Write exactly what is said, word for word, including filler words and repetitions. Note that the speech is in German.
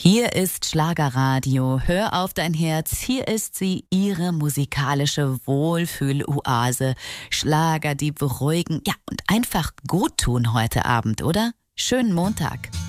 Hier ist Schlagerradio. Hör auf dein Herz. Hier ist sie, ihre musikalische Wohlfühl-Oase. Schlager, die beruhigen, ja, und einfach gut tun heute Abend, oder? Schönen Montag.